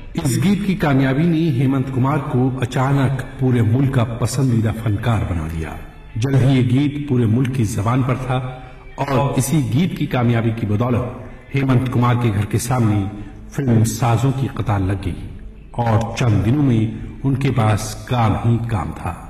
इस गीत की कामयाबी ने हेमंत कुमार को अचानक पूरे मुल्क का पसंदीदा फनकार बना दिया। जल्द ही ये गीत पूरे मुल्क की जबान पर था और इसी गीत की कामयाबी की बदौलत हेमंत कुमार के घर के सामने फिल्म साजों की कतार लग गई और चंद दिनों में उनके पास काम ही काम था।